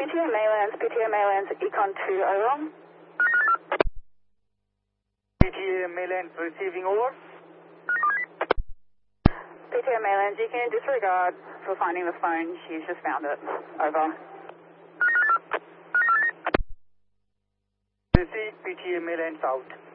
PTA Maylands, Econ 2, over. PTA Maylands receiving over. PTA Maylands, you can disregard for finding the phone. She's just found it. Over. Receive PTA Maylands out.